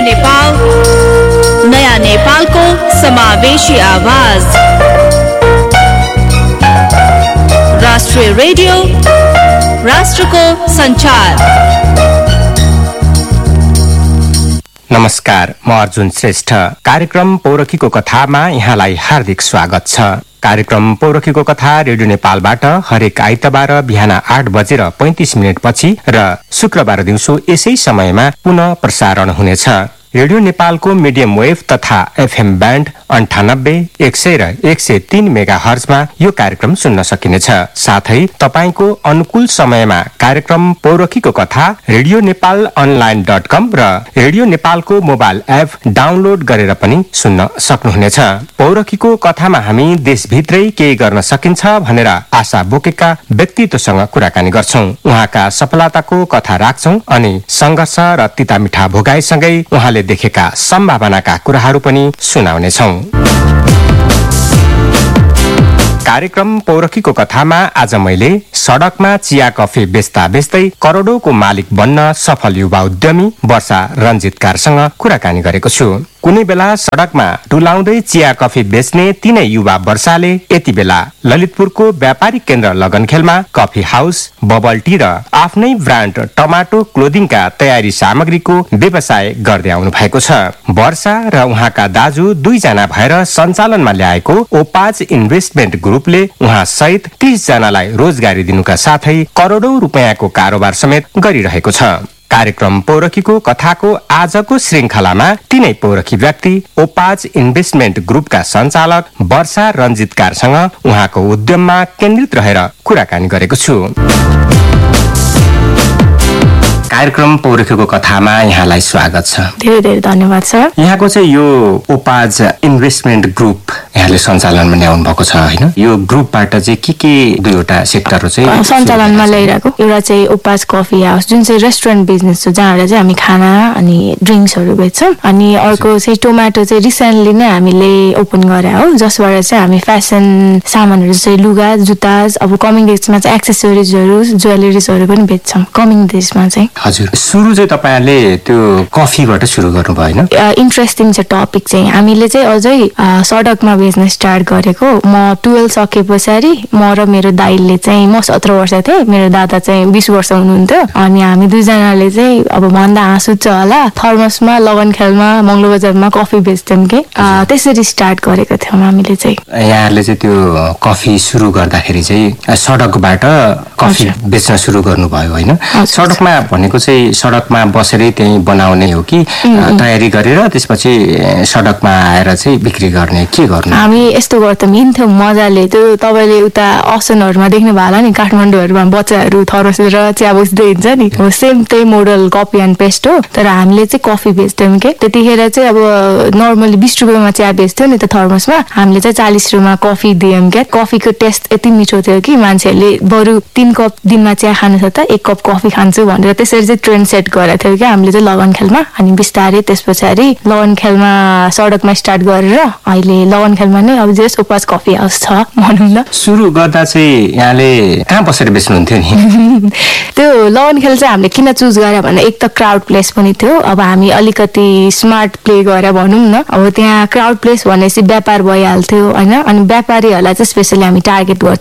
नेपाल, नयाँ नेपालको समावेशी आवाज। राष्ट्रिय रेडियो, राष्ट्रको संचार। नमस्कार, म अर्जुन श्रेष्ठ। कार्यक्रम पौरखीको कथामा यहाँलाई हार्दिक स्वागत छ। कार्यक्रम पौरखीको कथा रेडियो नेपालबाट हरेक आइतबार बिहान 8:35 पछि र शुक्रबार दिउँसो यसै समयमा पुनः प्रसारण हुनेछ। रेडियो नेपालको मिडियम वेभ तथा एफएम ब्यान्ड 98, 100 र 103 मेगाहर्जमा यो कार्यक्रम सुन्न सकिनेछ। साथै तपाईको अनुकूल समयमा कार्यक्रम पौरखीको कथा रेडियो नेपाल online.com र रेडियो नेपालको मोबाइल एप डाउनलोड गरेर पनि सुन्न सक्नुहुनेछ। पौरखीको कथामा हामी देशभित्रै के गर्न सकिन्छ भनेर आशा बोकेका व्यक्तित्वसँग कुराकानी गर्छौं। उहाँका सफलताको कथा राख्छौं अनि संघर्ष र तितामिठा भोगाइसँगै उहाँले देखेका सम्भावनाका कुराहरू पनि सुनाउनेछौं। कार्यक्रम पौरखीको कथामा आज मैले सडकमा चिया कफी बेच्दा बेच्दै करोडौंको मालिक बन्न सफल युवा उद्यमी वर्षा रञ्जितकारसँग कुराकानी गरेको छु। कुनै बेला सडकमा डुलाउँदै चिया कफी बेच्ने तिनै युवा वर्षाले यति बेला ललितपुरको व्यापारिक केन्द्र लगनखेलमा कफी हाउस, बबल टी र आफ्नै ब्रान्ड टमाटो क्लोदिङका तयारी सामग्रीको व्यवसाय गर्दै आउनु भएको छ। वर्षा र उहाँका दाजु दुईजना भएर सञ्चालनमा ल्याएको ओपाज इन्भेस्टमेन्ट ग्रुपले उहाँ सहित 30 जनालाई रोजगारी दिनुका साथै करोडौं रुपियाँको कारोबार समेत गरिरहेको छ। कार्यक्रम पौरखीको कथाको आजको श्रृंखलामा तिनै पौरखी व्यक्ति ओपाज इन्भेस्टमेन्ट ग्रुपका सञ्चालक वर्षा रञ्जितकारसँग उहाँको उद्यममा केन्द्रित रहेर कुराकानी गरेको छु। कार्यक्रम पौरखीको कथामा यहाँलाई स्वागत छ। धेरै धेरै धन्यवाद सर। यहाँको चाहिँ यो ओपाज इन्भेस्टमेन्ट ग्रुप यहाँले सञ्चालनमा ल्याउनु भएको छ हैन? यो ग्रुपबाट चाहिँ के दुईवटा सेक्टरहरु चाहिँ सञ्चालनमा ल्याइरहेको। एउटा चाहिँ ओपाज कफी हाउस जुन चाहिँ रेस्टुरेन्ट बिजनेस हो, जहाँबाट चाहिँ हामी खाना अनि ड्रिङ्क्सहरु बेच्छौं। अनि अर्को चाहिँ टोमाटो चाहिँ रिसेन्टली नै हामीले ओपन गरे हो, जसबाट चाहिँ हामी फ्यासन सामानहरु चाहिँ लुगा, जुत्ता, अब कमिङ डेजमा चाहिँ एक्सेसरिजहरु, ज्वेलरिजहरु पनि बेच्छौं कमिङ डेजमा चाहिँ। हजुर, सुरु चाहिँ तपाईहरुले त्यो कफीबाट सुरु गर्नु भयो हैन? इन्ट्रेस्टिङ छ टपिक चाहिँ। हामीले चाहिँ अझै सडकमा बेच्न स्टार्ट गरेको। म 12 सकेपछि म र मेरो दाइले चाहिँ, म 17 वर्ष थिएँ, मेरो दादा चाहिँ 20 वर्ष हुनुहुन्थ्यो। अनि हामी दुईजनाले चाहिँ अब भन्दा हाँसु छ होला, थर्मसमा लगनखेलमा मंगलो बजारमा कफी बेच्थ्यौं के। त्यसरी स्टार्ट गरेको थियौं हामीले चाहिँ। यहाँले चाहिँ त्यो कफी सुरु गर्दाखेरि चाहिँ सडकबाट कफी बेच्न सुरु गर्नुभयो हैन? सडकमा भनेको चाहिँ सडकमा बसेरै त्यही बनाउने हो कि तयारी गरेर त्यसपछि सडकमा आएर चाहिँ बिक्री गर्ने, के गर्नु? हामी यस्तो गर्थ्यौं, हिँड्थ्यौं मजाले। त्यो तपाईले उता असनहरुमा देख्नु भयो होला नि, काठमाडौँहरुमा बच्चाहरु थर्मसतिर चिया बेच्दै हिँड्छ नि, हो सेम त्यही मोडल कपी एन्ड पेस्ट हो। तर हामीले चाहिँ कफी बेच्थ्यौं के। त्यतिखेर चाहिँ अब नर्मली 20 रुपैयाँमा चिया बेच्थ्यौं नि त थर्मसमा, हामीले चाहिँ 40 रुपैयाँमा कफी दियौं के। कफीको टेस्ट यति मिठो थियो कि मान्छेहरूले बरु 3 कप दिनमा चिया खानु छ त 1 कप कफी खान्छु भनेर त्यसरी चाहिँ ट्रेन्ड सेट गरेको थियो कि हामीले चाहिँ लगनखेलमा। अनि बिस्तारै त्यसपछि लगनखेलमा सडकमा स्टार्ट गरेर अहिले लगनखेलमा नै अब जस ओपाज कफी हाउस छ भनौँ न। सुरु गर्दा चाहिँ यहाँले कहाँ बसेर बेच्नुहुन्थ्यो नि? त्यो लगनखेल चाहिँ हामीले किन चुज गरे भने एक त क्राउड प्लेस पनि थियो। अब हामी अलिकति स्मार्ट प्ले गरे भनौँ न। अब त्यहाँ क्राउड प्लेस भनेपछि व्यापार भइहाल्थ्यो हैन? अनि व्यापारीहरूलाई चाहिँ स्पेशली हामी टार्गेट गर्थ्यौं